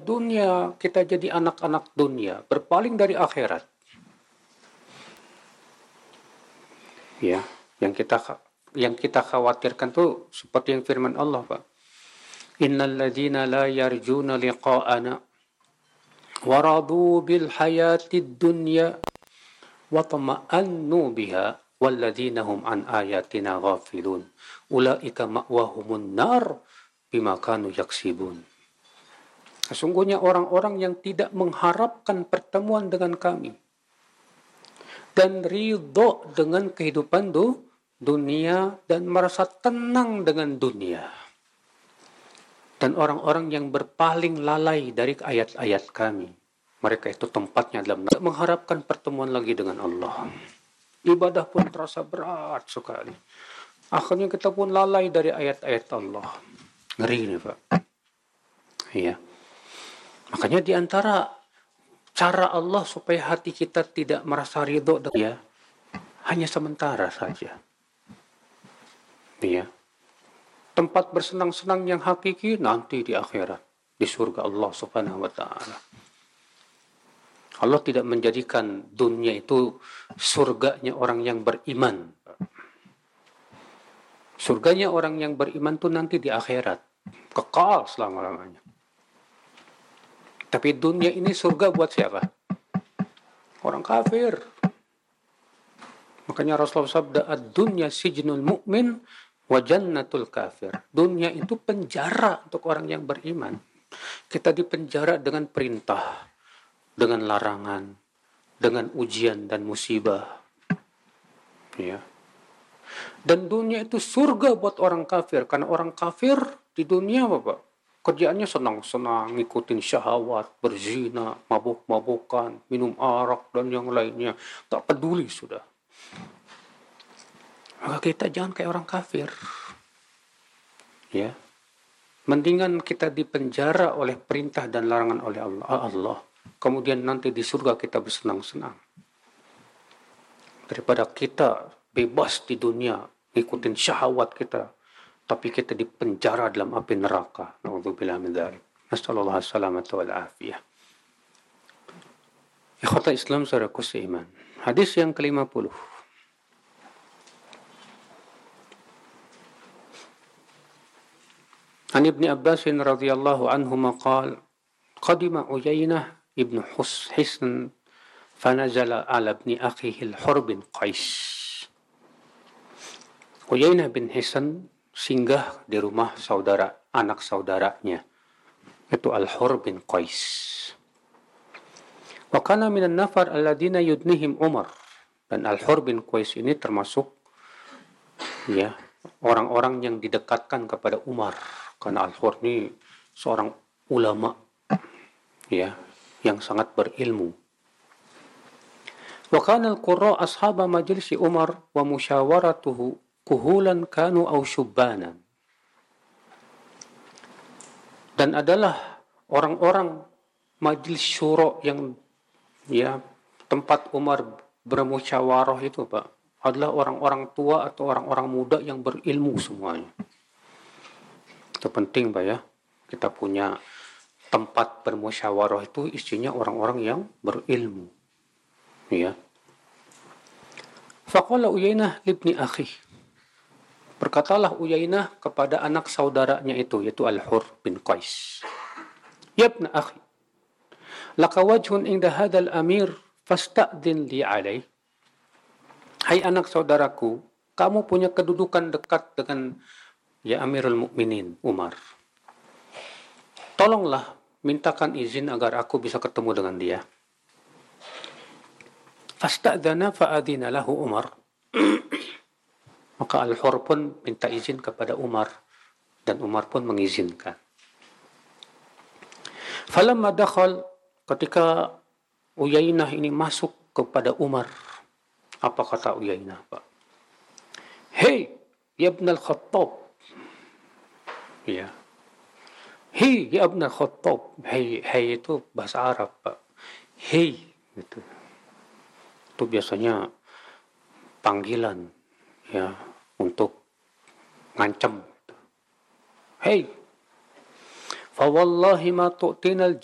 dunia, kita jadi anak-anak dunia, berpaling dari akhirat. Ya, yang kita khawatirkan tuh seperti yang firman Allah, Pak. Innal ladzina la yarjuna liqa'ana wa radu bil hayatid dunya wa tama'annu biha wal ladzina hum an ayatina ghafilun ulaika ma'wahumun nar bima kanu yaksibun. Sesungguhnya orang-orang yang tidak mengharapkan pertemuan dengan kami dan ridho dengan kehidupan dunia dan merasa tenang dengan dunia. Dan orang-orang yang berpaling lalai dari ayat-ayat kami, mereka itu tempatnya dalam mengharapkan pertemuan lagi dengan Allah. Ibadah pun terasa berat sekali. Akhirnya kita pun lalai dari ayat-ayat Allah. Ngeri nih, Pak. Iya. Makanya di antara cara Allah supaya hati kita tidak merasa ridho dengan dia, hanya sementara saja. Iya. Tempat bersenang-senang yang hakiki nanti di akhirat, di surga Allah Subhanahu wa taala. Allah tidak menjadikan dunia itu surganya orang yang beriman. Surganya orang yang beriman itu nanti di akhirat, kekal selama-lamanya. Tapi dunia ini surga buat siapa? Orang kafir. Makanya Rasulullah sabda, ad-dunya sijnul mu'min wa jannatul kafir. Dunia itu penjara untuk orang yang beriman. Kita dipenjara dengan perintah, dengan larangan, dengan ujian dan musibah. Ya. Dan dunia itu surga buat orang kafir. Karena orang kafir di dunia apa, Pak? Kerjaannya senang-senang, ngikutin syahwat, berzina, mabuk-mabukan, minum arak, dan yang lainnya. Tak peduli sudah. Maka kita jangan kayak orang kafir. Ya. Mendingan kita dipenjara oleh perintah dan larangan oleh Allah. Kemudian nanti di surga kita bersenang-senang. Daripada kita bebas di dunia, ngikutin syahwat kita, tapi kita dipenjara dalam api neraka. Na'udzubillah min dzalik. Nasallallahu alaihi wal afiyah. Ikhwatal Islam saudaraku seiman. Hadis yang ke-50. An Ibni Abbas radhiyallahu anhuma qala qadima Uyainah ibn Hisn fanazala ala ibni akhihi al-Hur bin Qais. Uyainah bin Hisn singgah di rumah anak saudaranya, itu Al-Hur bin Qais. Wa kana minan nafar alladina yudnihim Umar. Dan Al-Hur bin Qais ini termasuk ya orang-orang yang didekatkan kepada Umar. Karena Al-Hur ini seorang ulama ya yang sangat berilmu. Wa kana al-qurra ashaba majlisi Umar wa musyawaratuhu kuhulan kanu au syubbanan. Dan adalah orang-orang majlis syura yang ya tempat Umar bermusyawarah itu, Pak, adalah orang-orang tua atau orang-orang muda yang berilmu semuanya. Itu penting, Pak, ya. Kita punya tempat bermusyawarah itu isinya orang-orang yang berilmu. Ya. Faqala Uyainah libni akhi. Berkatalah Uyainah kepada anak saudaranya itu, yaitu Al-Hur bin Qais. Ya ibn akhi, laka wajhun inda hadal amir fasta'dhin li alaih. Hai anak saudaraku, kamu punya kedudukan dekat dengan ya Amirul Mukminin Umar. Tolonglah mintakan izin agar aku bisa ketemu dengan dia. Fasta'dhana fa'adhina lahu Umar. Maka Al-Hur pun minta izin kepada Umar dan Umar pun mengizinkan. Falamma dakhal, ketika Uyainah ini masuk kepada Umar, apa kata Uyainah, Pak? Hei, ya Ibn al-Khattab. Ya. Hei, ya Ibn al-Khattab. Hei itu bahasa Arab, Pak. Hei, gitu. Itu biasanya panggilan ya untuk ngancam. Hei, fa wallahi ma tu'tinal